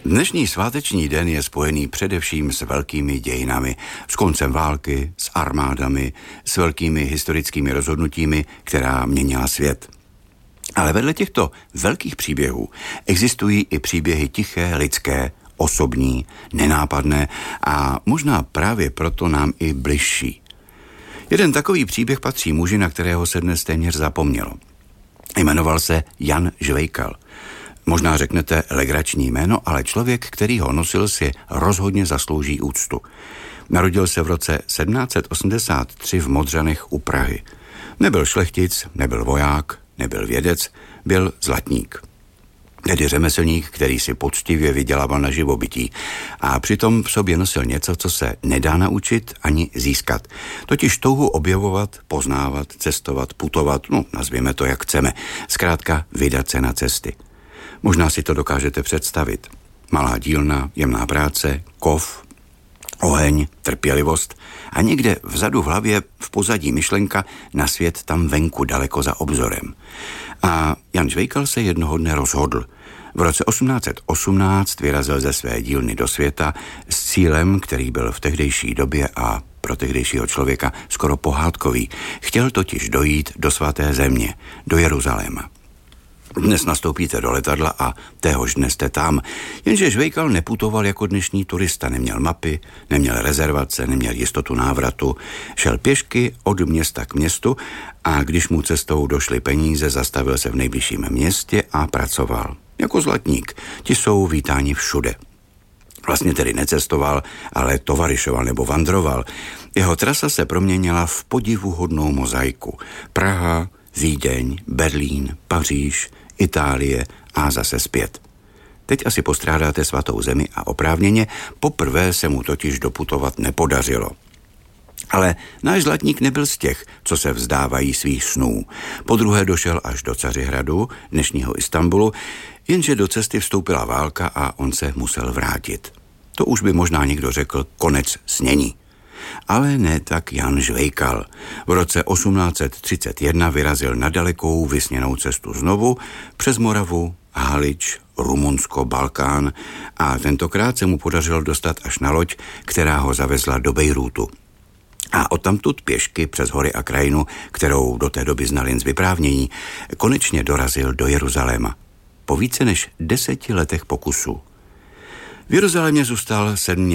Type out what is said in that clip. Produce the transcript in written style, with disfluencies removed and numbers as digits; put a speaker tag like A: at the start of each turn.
A: Dnešní sváteční den je spojený především s velkými dějinami, s koncem války, s armádami, s velkými historickými rozhodnutími, která měnila svět. Ale vedle těchto velkých příběhů existují i příběhy tiché, lidské, osobní, nenápadné a možná právě proto nám i bližší. Jeden takový příběh patří muži, na kterého se dnes téměř zapomnělo. Jmenoval se Jan Žvejkal. Možná řeknete legrační jméno, ale člověk, který ho nosil, si rozhodně zaslouží úctu. Narodil se v roce 1783 v Modřanech u Prahy. Nebyl šlechtic, nebyl voják, nebyl vědec, byl zlatník. Tedy řemeslník, který si poctivě vydělával na živobytí a přitom v sobě nosil něco, co se nedá naučit ani získat. Totiž touhu objevovat, poznávat, cestovat, putovat, nazvěme to jak chceme, zkrátka vydat se na cesty. Možná si to dokážete představit. Malá dílna, jemná práce, kov, oheň, trpělivost a někde vzadu v hlavě v pozadí myšlenka na svět tam venku daleko za obzorem. A Jan Žvejkal se jednoho dne rozhodl. V roce 1818 vyrazil ze své dílny do světa s cílem, který byl v tehdejší době a pro tehdejšího člověka skoro pohádkový. Chtěl totiž dojít do svaté země, do Jeruzaléma. Dnes nastoupíte do letadla a téhož dne jste tam, jenže Žvejkal neputoval jako dnešní turista, neměl mapy, neměl rezervace, neměl jistotu návratu, šel pěšky od města k městu a když mu cestou došly peníze, zastavil se v nejbližším městě a pracoval. Jako zlatník, ti jsou vítáni všude. Vlastně tedy necestoval, ale tovarišoval nebo vandroval. Jeho trasa se proměnila v podivuhodnou mozaiku. Praha, Vídeň, Berlín, Paříž, Itálie a zase zpět. Teď asi postrádáte svatou zemi a oprávněně, poprvé se mu totiž doputovat nepodařilo. Ale náš zlatník nebyl z těch, co se vzdávají svých snů. Podruhé došel až do Cařihradu, dnešního Istanbulu, jenže do cesty vstoupila válka a on se musel vrátit. To už by možná někdo řekl konec snění. Ale ne tak Jan Žvejkal. V roce 1831 vyrazil na dalekou vysněnou cestu znovu přes Moravu, Halič, Rumunsko, Balkán a tentokrát se mu podařilo dostat až na loď, která ho zavezla do Bejrútu. A odtamtud pěšky přes hory a krajinu, kterou do té doby znal jen z vyprávění, konečně dorazil do Jeruzaléma. Po více než 10 letech pokusu. V Jeruzalémě zůstal 7